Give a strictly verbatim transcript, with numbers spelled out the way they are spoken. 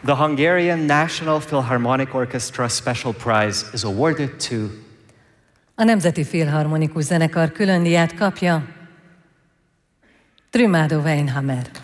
The Hungarian National Philharmonic Orchestra Special Prize is awarded to. A Nemzeti Filharmonikus Zenekar különdíját kapja Trümádó Weinhammer.